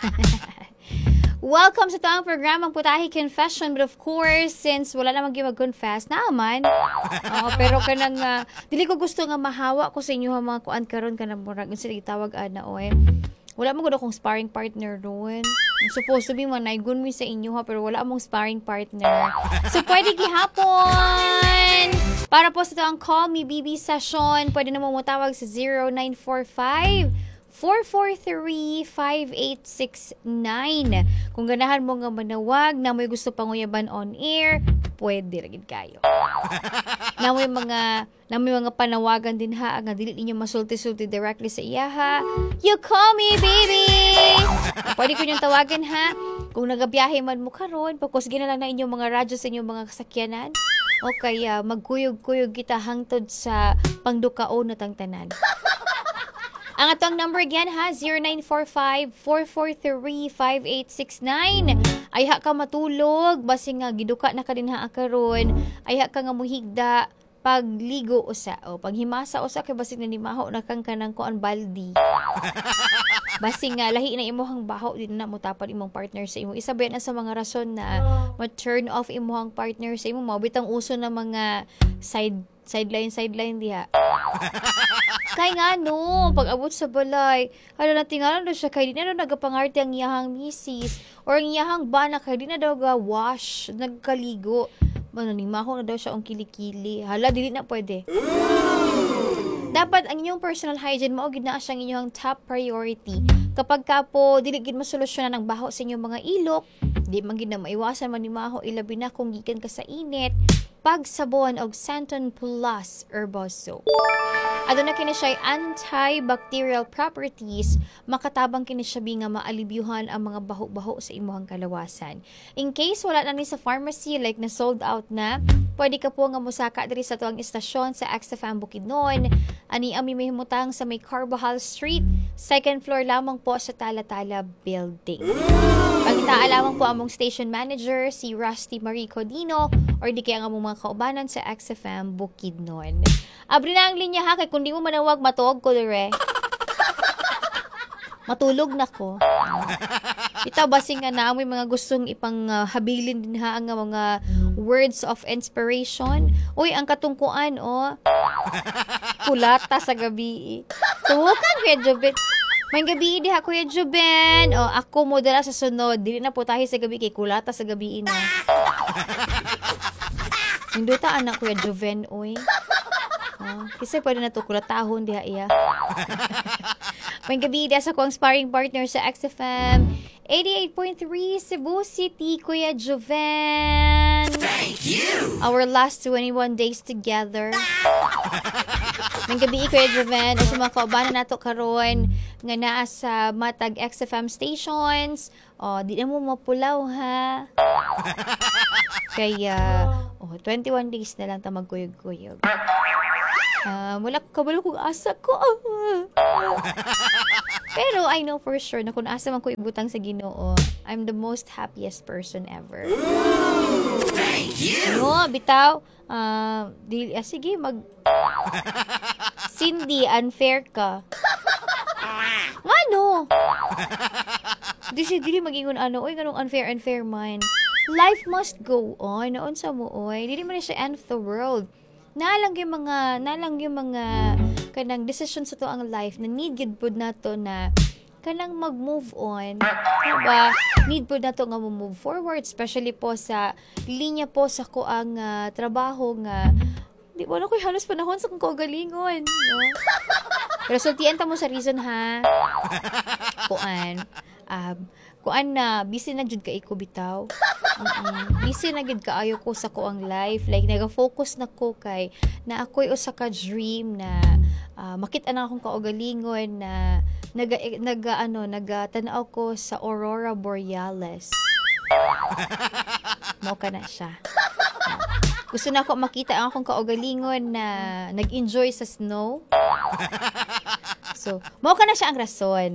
Welcome sa taong programang Putahe Confession. But of course, since wala namang mag-confess, naman. Pero kanang, dili ko gusto nga mahawa ko sa inyo mga kuan karon kanang murag unsa gitawag ana oy. Wala mo gud akong sparring partner doon. Supposed to be manaygon mi sa inyo pero wala among sparring partner. So pwede gihapon. Para po sa taong Call Me BB session, pwede na mo tawag sa 0945-443-5869. Kung ganahan mo nga manawag na may gusto panguyaban on air, pwede lagi kayo. na may mga panawagan din ha, nga dili ninyo masulti-sulti directly sa iya ha. You call me baby. Pwede ko niyong tawagan ha. Kung nagabiyahe man mo karon, pakusgin na lang na inyong mga radyo sa inyong mga kasakyanan. O kaya magkuyog-kuyog kita hangtod sa pangdukaon na tangtanan. Ang atong number again ha, 0945-443-5869. Ayha ka matulog, basi nga giduka na ka din ha karon. Ayha ka nga muhigda pagligo usa o paghimasa usa kay basi na nimaho na kang kanang kuan baldi. Basi nga lahi na imuhang baho din na mo tapad imong partner sa imo. Isa ba yan sa mga rason na ma-turn off imuhang partner sa imo? Mabitang uso na mga sideline diha. Kay nga no, pag abot sa balay, na tingalan na siya kay di na nagapangarte ang iyahang misis or ang iyahang bana kay di na daw ga-wash, nagkaligo. Mananimaho na daw siya ang kilikili. Hala, dili na pwede. Dapat ang inyong personal hygiene mao gid na siyang inyong top priority. Kapag ka po dili gid masolusyonan ang baho sa inyong mga ilok, di man gid na maiwasan manimaho ilabi na kung gikan ka sa init, pagsabon og Santon Plus Herbal Soap. Aduna kini siya antibacterial properties, makatabang kini siya nga maalibyuhan ang mga baho-baho sa imong kalawasan. In case wala na ni sa pharmacy like na sold out na, pwede ka po nga musaka diri sa tuwang istasyon sa XFM Bukidnon. Ani ami mahimutang sa may Carbajal Street, second floor lamang po sa Talatala Building. Pagkitaan lamang po among station manager si Rusty Marie Codino or di kaya nga among mga kaubanan sa XFM Bukidnon. Abri na ang linya ha, kay kung di mo manawag, matuog ko dire. Matulog na ko. Ito, basing nga na, may mga gustong ipang habilin din ha, ang mga words of inspiration. Uy, ang katungkuan, kulata sa gabi. Tuwakan, Kuya Joben. May gabi di ha, Kuya Joben. Ako mo dala sa sunod. Dili na po tayo sa gabi, kay kulata sa gabi na. Hindi ta, anak, Kuya Joven, uy. Kasi pwede na ito kulatahon diha iya. May gabi diha sa kong sparring partner sa XFM 88.3 Cebu City, Kuya Joven. Thank you! Our last 21 days together. May gabi Kuya Joven. Sa mga kaubanan nato karon nga naa sa matag XFM stations. Di na mo mapulaw ha. Kaya 21 days na lang ta magkuyog-kuyog. Wala kabalo kung asa ko. Pero I know for sure na kung asa man ko ibutang sa Ginoo, I'm the most happiest person ever. Thank you! No, bitaw. Sige, Cindy, unfair ka. Ano? Dili magingon ano, oy ganong unfair man. Life must go on. Noon sa mo, oy. Dili man siya end of the world. Nalang yung mga kanang decision sa to ang life na need gid pud nato na kanang mag-move on. Diba? Need pud nato nga move forward, especially po sa linya po sa ko ang trabaho nga di ba na ko'y halos panahon sa kong kaugalingon, no? Pero sultian ta mo sa reason ha. Kuan na busy na jud kay ko bitaw. Busy na gid kaayo ko sa ko ang life, like naga-focus na ko kay na ako'y usa ka dream na makita na akong kaugalingon na nagatanaw ko sa Aurora Borealis. Mao ka na siya. Gusto na ako makita ang akong kaugalingon na nag-enjoy sa snow. So, mao ka na siya ang rason.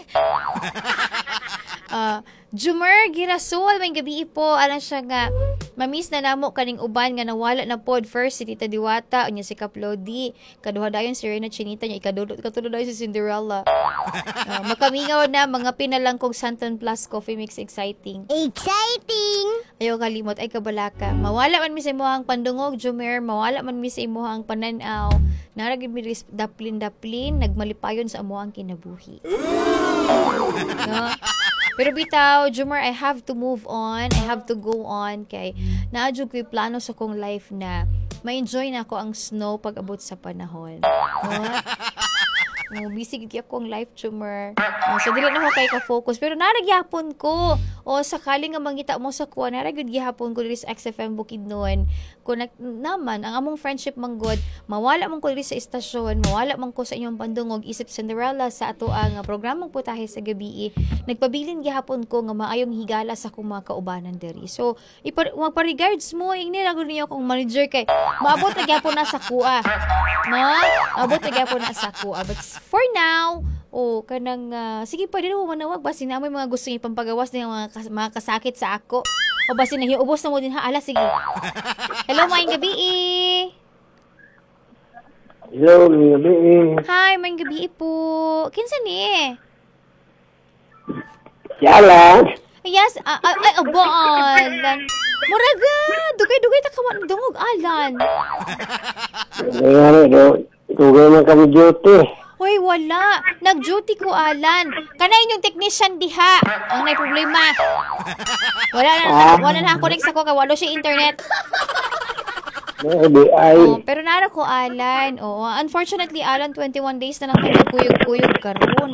Jumer Girasol, may gabi po, alam siya nga, Mamiss na namo kaning uban nga nawala na pod. First si Tita Diwata, unya si Kaplodi, kaduha dayon si Rena Chinita nya, ikadulot katulad dayon si Cinderella. Makamingaw na mga pinalang kong Santon Plus Coffee Mix exciting. Ayaw kalimot ay kabalaka. Mawala man mi sa imong pandungog, Jomer, mawala man mi sa imong pananaw. Naragid mi daplin nagmalipayon sa amuang kinabuhi. No? Pero bitaw, Jomer, I have to move on. I have to go on kay naadjud ko'y plano sa kong life na ma-enjoy na ako ang snow pag abot sa panahon. No? Busy gid ako ang life, Jomer. So dili na ako kay ka-focus pero naragyapon ko. O sakali nga mangita mo sa kuha, naragyud gihapon ko diri sa XFM Bukidnon. Kung naman ang among friendship manggod, mawala man ko diri sa istasyon, mawala man ko sa inyong pandungog isip Cinderella sa ato ang programang putahe sa gabi. Nagpabilin gihapon ko nga maayong higala sa akong mga kaubanan diri. So magpa-regards mo ingni ra gud niyo akong manager kay maabot na gyapon na sa kuha. No? Abot na gyapon na sa kuha. But for now, kanang sige pa din mo manawag basin na may mga gusto niyo pampagawas ng mga kasakit sa ako. O basin na hiubos na mo din ha. Ala, sige. Hello, maayong gabi. Hello, may gabi. Hi, maayong gabi po. Kinsa ni? Yala. Yes, ay, abo, Alan. Muraga, dugay-dugay ta kaman dungog, Alan. Tugay na kami duty. Hoy, wala. Nag-duty ko, Alan. Kanay yung technician diha. Ang may problema. Wala na connect sa ko kay wala siya internet. Pero nara ko, Alan. Unfortunately, Alan, 21 days na lang kung kuyog-kuyog karon.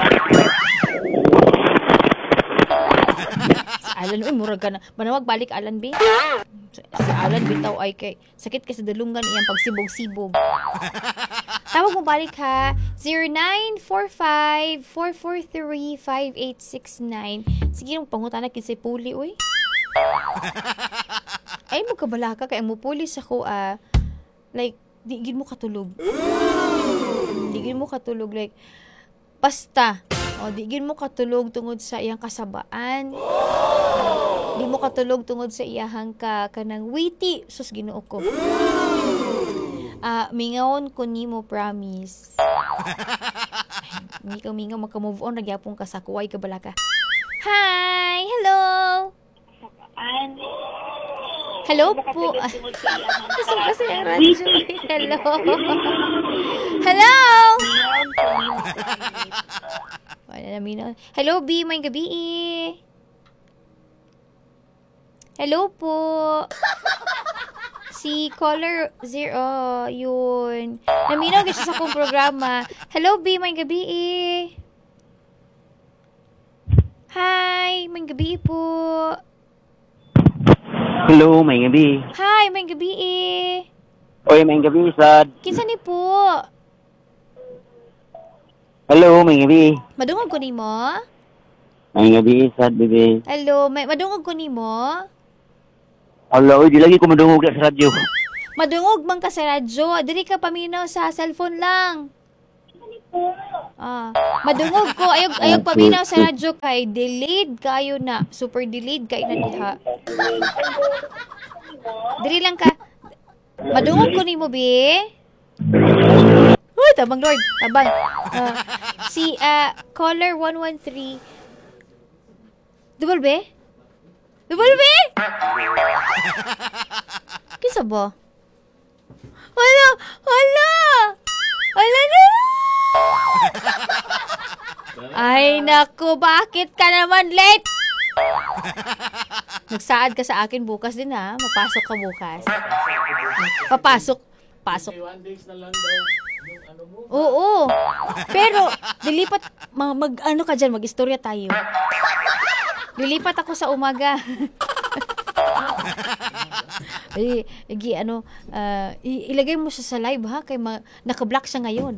Si Alan, murag ka na. Manawag balik, Alan, B. Si Alan, bitaw ay kay sakit kasi dalungan iyang pagsibog-sibog. Tawag mo balik ha. 0945-443-5869. Sige, yung pangutan na kinsay puli, uy. Ay, magkabala ka. Kaya mo puli sa ko, like, di mo katulog. Di mo katulog, like, basta. Di mo katulog tungod sa iyang kasabaan. Di mo katulog tungod sa iyahang kanang witty. Sus, Ginoo ko. Mingawon ko nimo, promise. Hindi ka mingaw, maka-move on, nagyapong ka sa kuway ka balaka. Hi! Hello! Hello po. Gusto ko kasi ang radyo. Hello! Hello! Hello, B. May gabi. Hello po. Si caller 0, yun. Naminaw siya sa akong programa. Hello, B. May gabi. Hi, may gabi po. Hello, may gabi. Hi, may gabi. Oy, may gabi, sad. Kinsa ni po? Hello, may gabi. Madungog ko nimo? May gabi, sad, bebe. Hello, madungog ko nimo? Hello, di lagi ko madungog sa radyo. Madungog man ka sa radyo. Dili ka paminaw sa cellphone lang. Madungog ko. Ayog paminaw sa radyo kay delayed kayo na. Super delayed kayo na diha. Dili lang ka. Madungog ko nimo, be. Uy, tabang Lord. Tabang. Si caller 113. Double be? Double be? Kisa ba? Hala na! Ay, naku, bakit ka naman late? Nagsaad ka sa akin bukas din ha. Mapasok ka bukas. Pasok. 1 days na lang daw yung ano mo. Oo. Pero, dilipat, ano ka dyan, mag-istorya tayo. Lilipat ako sa umaga. Ilagay mo siya sa live ha, kay naka-block siya ngayon.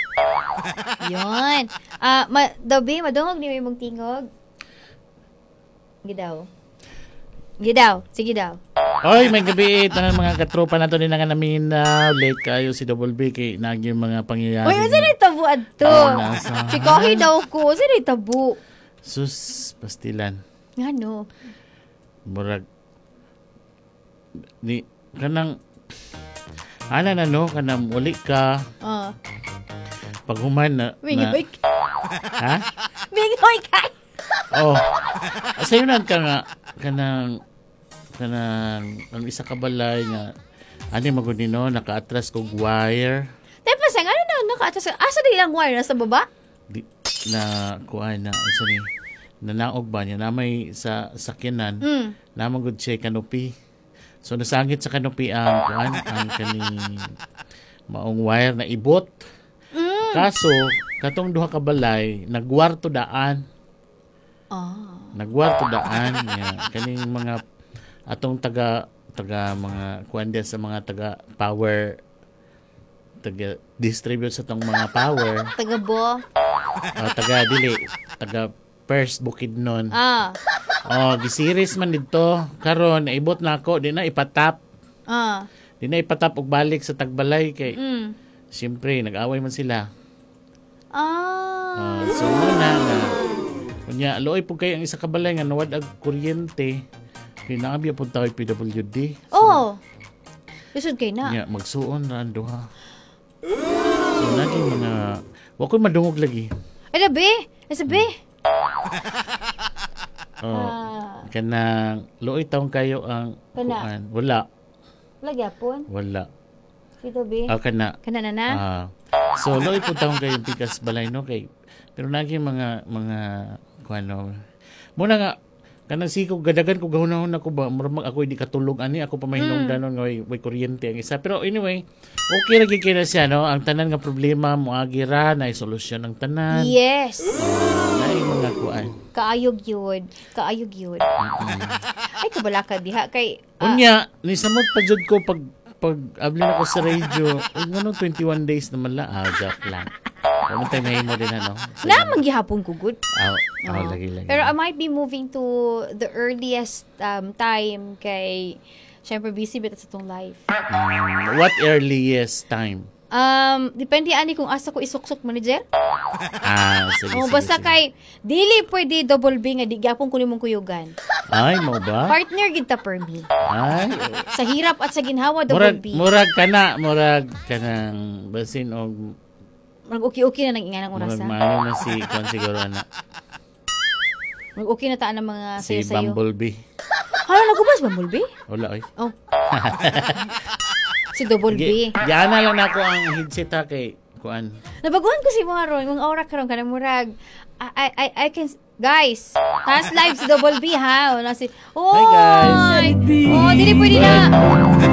Yun. Dabi, madungog ni may mong tingog. Gidaw. Sige daw. Oy, may gabi. Tangan mga katropa na to din nga namin late kayo si Double B kay naging mga pangyayari. Uy, saan yung tabuan to? Chikahi daw ko. Saan yung tabu? Sus, pastilan. Ano? Murag ni kanang ana na no kanang uli ka pag human na, Mingoy ka. ha? Mingoy ka. Oh. Sayunan ka nga kanang ang isa ka balay nga ani magud no naka-atras kog wire Tepa sa ano na nakaatas. Asa di lang wire nasa baba? di, na kuan na unsa ni nanaog ba niya na may sa sakyanan na magud siya kanopi. So nasangit sa kanopi ang kuan ang kaning maong wire na ibot. Kaso katong duha ka balay nagwarto daan. Nagwarto daan niya kaning mga atong taga mga kuan sa mga taga power taga distribute sa tong mga power Tagabo. taga first Bukidnon gisiris man dito karon naibot na ako di na ipatap og balik sa tagbalay kay siyempre nag-away man sila so na kunya looy pug kay ang isa ka balay nga nawad ag kuryente kay naabya pud tayo PWD Lisod kay na. nya magsuon ra ang duha so naging mga wa ko'y madungog lagi Ay, labi. Sabi. Kanang looy taong kayo ang Kana. kuan wala Lagyapon. wala Ito, be. kana Kana na na. so looy po taong kayo pikas balay no kay pero naging mga kuan no muna nga kanang siko gadagan ko gahunahon ako ba murag ako hindi katulog ani ako pa mahinungdanon nga way kuryente ang isa pero anyway okay ra gyud kay na siya no ang tanan nga problema moagi ra na solusyon ang tanan Yes. naay mga kuan Kaayog yun. Ay, kabala ka diha. Kay, unya ni samot pa jud ko pag abli na ko sa radio ngano 21 days naman la joke lang kung tayo mahimo din ano na manggihapon ko good. lagi Pero I might be moving to the earliest time kay syempre busy bit sa tong life. what earliest time Depende ani kung asa ko isuksok manager. sige, Basta sige. kay dili pwede double B nga di gyapon ko nimong kuyugan. Ay, mo ba? Partner gid ta per me. Ay, Sa hirap at sa ginhawa double B. murag kanang basin og Mag okay na nang inganang murag orasa. maano na si kon siguro na Mag okay na ta ang mga si sayo-sayo. Bumblebee. Hala nagubas Bumblebee? Wala ay. Oh. Si double B. Diyan na lang nako ang headset ha kay kuan. Nabaguhan ko si Maron, mga oras karon kanang murag. I can guys, taas live si Double B ha. Wala si Hi, guys. dili pwede na.